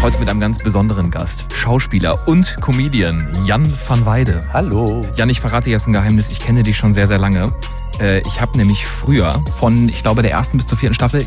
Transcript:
Heute mit einem ganz besonderen Gast. Schauspieler und Comedian Jan van Weide. Hallo. Jan, ich verrate jetzt ein Geheimnis. Ich kenne dich schon sehr, sehr lange. Ich habe nämlich früher von, ich glaube, der 1. bis zur 4. Staffel